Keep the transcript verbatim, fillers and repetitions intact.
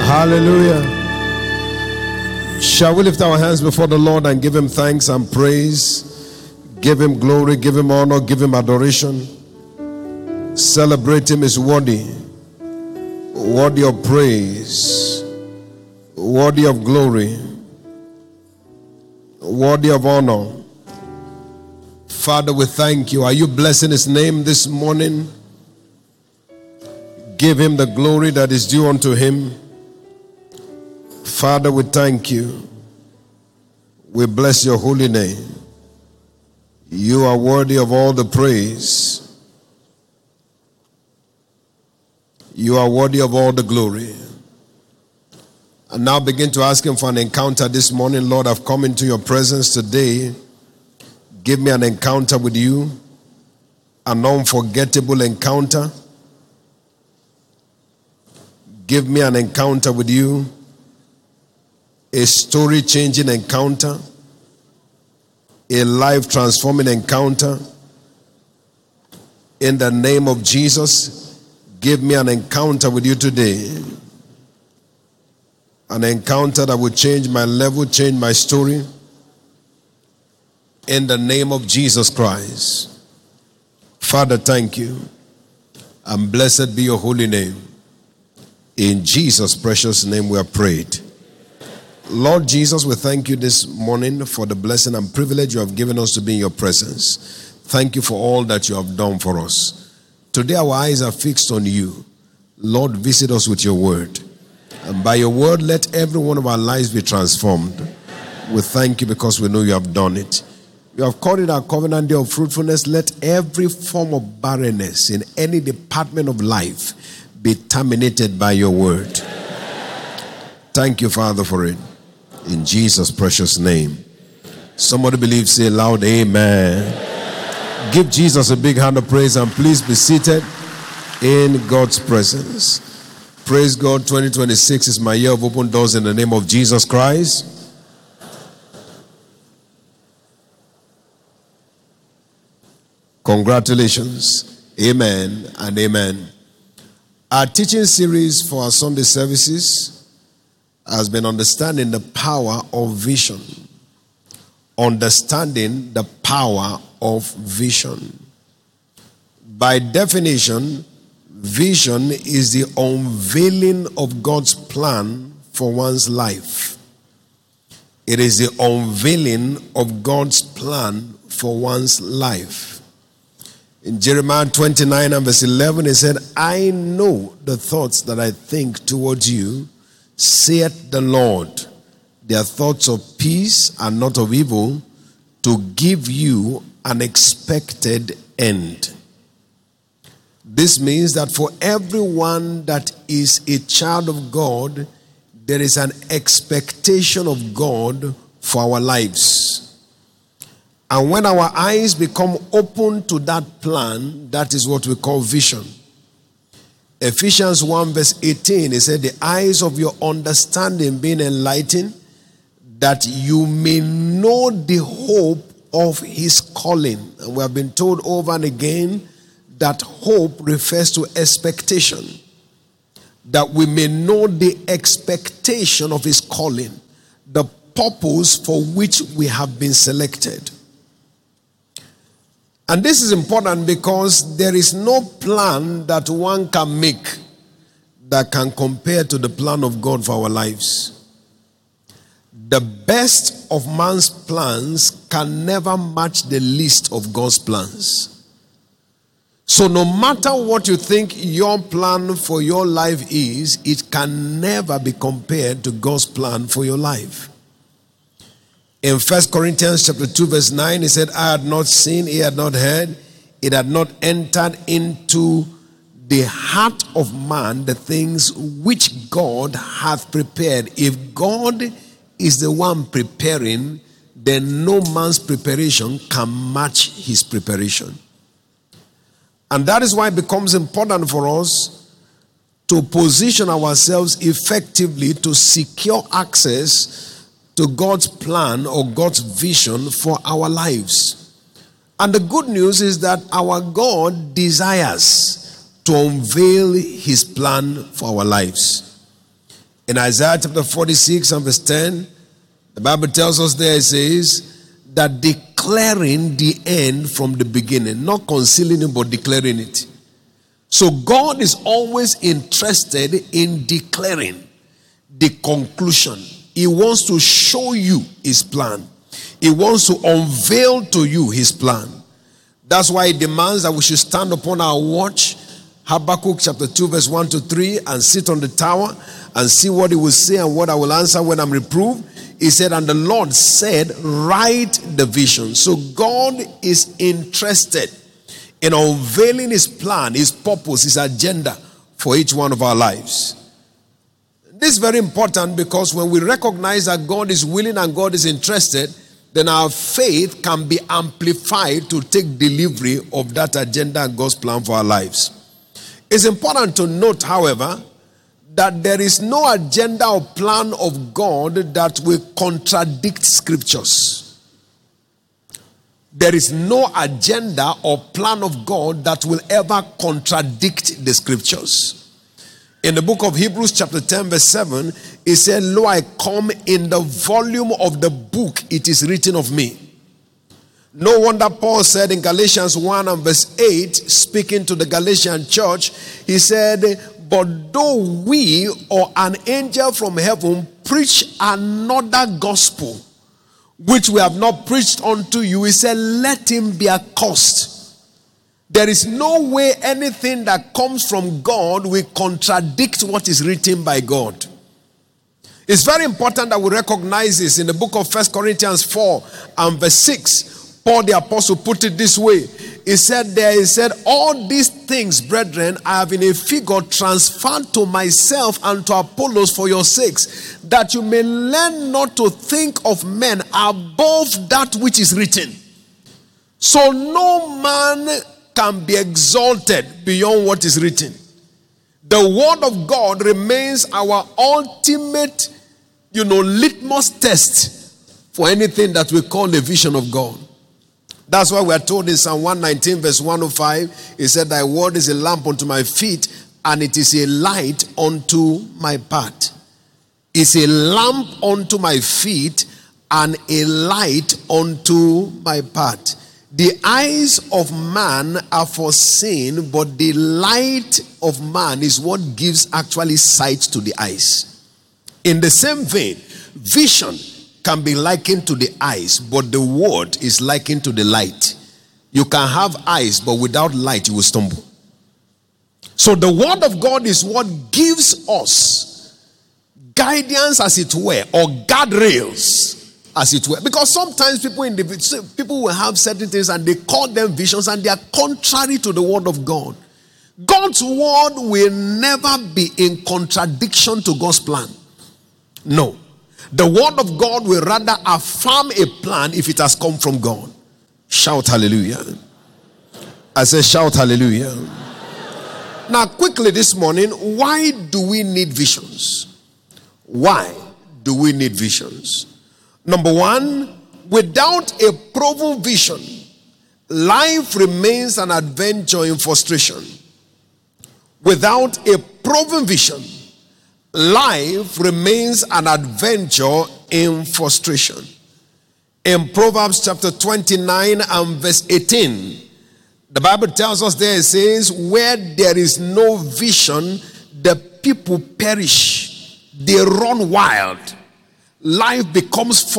Hallelujah. Shall we lift our hands before the Lord and give him thanks and praise? Give him glory, give him honor, give him adoration. Celebrate him, is worthy. Worthy of praise. Worthy of glory. Worthy of honor. Father, we thank you. Are you blessing his name this morning? Give him the glory that is due unto him. Father, we thank you. We bless your holy name. You are worthy of all the praise. You are worthy of all the glory. And now begin to ask him for an encounter this morning. Lord, I've come into your presence today. Give me an encounter with you. An unforgettable encounter. Give me an encounter with you. A story-changing encounter. A life-transforming encounter. In the name of Jesus, give me an encounter with you today. An encounter that will change my level, change my story. In the name of Jesus Christ. Father, thank you. And blessed be your holy name. In Jesus' precious name we are prayed. Lord Jesus, we thank you this morning for the blessing and privilege you have given us to be in your presence. Thank you for all that you have done for us. Today our eyes are fixed on you. Lord, visit us with your word. And by your word, let every one of our lives be transformed. We thank you because we know you have done it. You have called it our covenant day of fruitfulness. Let every form of barrenness in any department of life be terminated by your word. Thank you, Father, for it. In Jesus' precious name. Somebody believe, say loud, amen. Amen. Give Jesus a big hand of praise and please be seated in God's presence. Praise God. twenty twenty-six is my year of open doors in the name of Jesus Christ. Congratulations. Amen and amen. Our teaching series for our Sunday services has been understanding the power of vision. Understanding the power of vision. By definition, vision is the unveiling of God's plan for one's life. It is the unveiling of God's plan for one's life. In Jeremiah twenty-nine and verse eleven, it said, I know the thoughts that I think towards you, saith the Lord, they are thoughts of peace and not of evil, to give you an expected end. This means that for everyone that is a child of God, there is an expectation of God for our lives. And when our eyes become open to that plan, that is what we call vision. Ephesians one verse eighteen, it said, the eyes of your understanding being enlightened, that you may know the hope of his calling. And we have been told over and again that hope refers to expectation. That we may know the expectation of his calling, the purpose for which we have been selected. And this is important because there is no plan that one can make that can compare to the plan of God for our lives. The best of man's plans can never match the least of God's plans. So no matter what you think your plan for your life is, it can never be compared to God's plan for your life. In First Corinthians chapter two verse nine, he said, I had not seen, he had not heard, it had not entered into the heart of man the things which God hath prepared. If God is the one preparing, then no man's preparation can match his preparation. And that is why it becomes important for us to position ourselves effectively to secure access to God's plan or God's vision for our lives. And the good news is that our God desires to unveil his plan for our lives. In Isaiah chapter forty-six and verse ten, the Bible tells us there, it says, that declaring the end from the beginning, not concealing it, but declaring it. So God is always interested in declaring the conclusion. He wants to show you his plan. He wants to unveil to you his plan. That's why he demands that we should stand upon our watch, Habakkuk chapter two verse one to three, and sit on the tower and see what he will say and what I will answer when I'm reproved. He said, and the Lord said, write the vision. So God is interested in unveiling his plan, his purpose, his agenda for each one of our lives. This is very important because when we recognize that God is willing and God is interested, then our faith can be amplified to take delivery of that agenda and God's plan for our lives. It's important to note, however, that there is no agenda or plan of God that will contradict scriptures. There is no agenda or plan of God that will ever contradict the scriptures. In the book of Hebrews chapter ten verse seven, it said, lo, I come, in the volume of the book it is written of me. No wonder Paul said in Galatians one and verse eight, speaking to the Galatian church, he said, but though we or an angel from heaven preach another gospel, which we have not preached unto you, he said, let him be accursed. There is no way anything that comes from God will contradict what is written by God. It's very important that we recognize this. In the book of First Corinthians four and verse six, Paul the apostle put it this way. He said there, he said, all these things, brethren, I have in a figure transferred to myself and to Apollos for your sakes, that you may learn not to think of men above that which is written. So no man can be exalted beyond what is written. The word of God remains our ultimate, you know, litmus test for anything that we call the vision of God. That's why we are told in Psalm one nineteen verse one oh five, it said, thy word is a lamp unto my feet, and it is a light unto my path. It's a lamp unto my feet, and a light unto my path. The eyes of man are foreseen, but the light of man is what gives actually sight to the eyes. In the same vein, vision can be likened to the eyes, but the word is likened to the light. You can have eyes, but without light you will stumble. So the word of God is what gives us guidance, as it were, or guardrails, as it were. Because sometimes people in the people will have certain things and they call them visions, and they are contrary to the word of God. God's word will never be in contradiction to God's plan. No. The word of God will rather affirm a plan if it has come from God. Shout hallelujah. I say shout hallelujah. Now quickly this morning, why do we need visions? Why do we need visions? Number one, without a proven vision, life remains an adventure in frustration. Without a proven vision, life remains an adventure in frustration. In Proverbs chapter twenty-nine and verse eighteen, the Bible tells us there, it says, where there is no vision, the people perish. They run wild. Life becomes